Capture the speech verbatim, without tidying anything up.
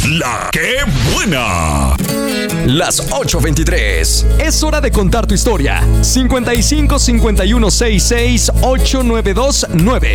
La que buena. Las ocho veintitrés. Es hora de contar tu historia. cincuenta y cinco cincuenta y uno sesenta y seis ochenta y nueve veintinueve.